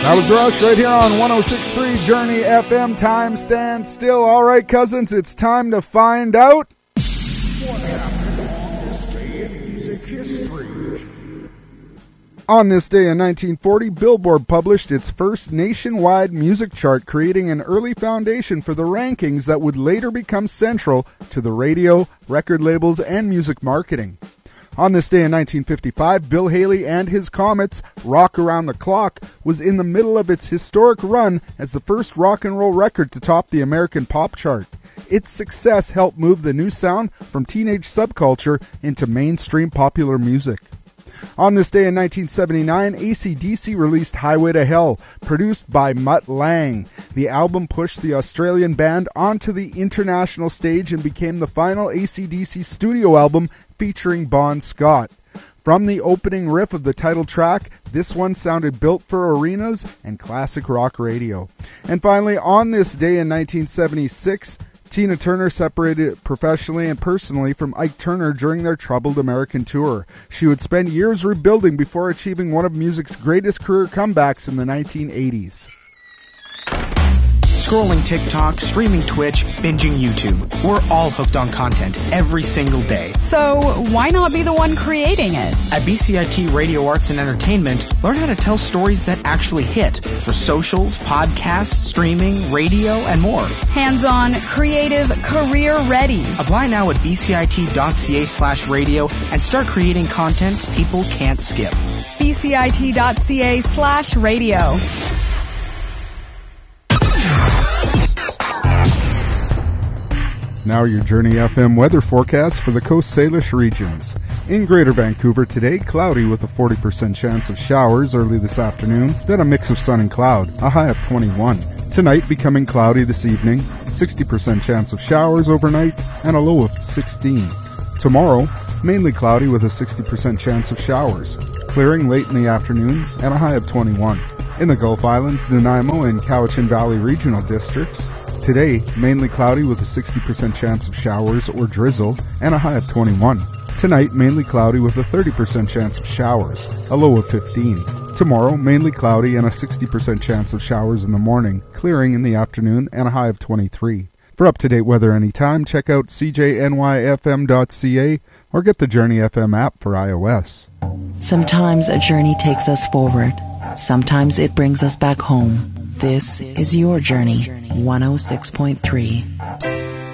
That was Rush right here on 106.3 Journey FM. Time stands still. All right, cousins, it's time to find out what happened on this day in music history. On this day in 1940, Billboard published its first nationwide music chart, creating an early foundation for the rankings that would later become central to the radio, record labels, and music marketing. On this day in 1955, Bill Haley and his Comets' Rock Around the Clock was in the middle of its historic run as the first rock and roll record to top the American pop chart. Its success helped move the new sound from teenage subculture into mainstream popular music. On this day in 1979, AC/DC released Highway to Hell, produced by Mutt Lange. The album pushed the Australian band onto the international stage and became the final AC/DC studio album featuring Bon Scott. From the opening riff of the title track, this one sounded built for arenas and classic rock radio. And finally, on this day in 1976, Tina Turner separated professionally and personally from Ike Turner during their troubled American tour. She would spend years rebuilding before achieving one of music's greatest career comebacks in the 1980s. Scrolling TikTok, streaming Twitch, binging YouTube. We're all hooked on content every single day. So why not be the one creating it? At BCIT Radio Arts and Entertainment, learn how to tell stories that actually hit for socials, podcasts, streaming, radio, and more. Hands-on, creative, career-ready. Apply now at bcit.ca/radio and start creating content people can't skip. bcit.ca/radio. Now your Journey FM weather forecast for the Coast Salish regions. In Greater Vancouver today, cloudy with a 40% chance of showers early this afternoon, then a mix of sun and cloud, a high of 21. Tonight becoming cloudy this evening, 60% chance of showers overnight, and a low of 16. Tomorrow, mainly cloudy with a 60% chance of showers, clearing late in the afternoon, and a high of 21. In the Gulf Islands, Nanaimo and Cowichan Valley regional districts, today, mainly cloudy with a 60% chance of showers or drizzle and a high of 21. Tonight, mainly cloudy with a 30% chance of showers, a low of 15. Tomorrow, mainly cloudy and a 60% chance of showers in the morning, clearing in the afternoon and a high of 23. For up-to-date weather anytime, check out cjnyfm.ca or get the Journey FM app for iOS. Sometimes a journey takes us forward. Sometimes it brings us back home. This is your Journey, 106.3.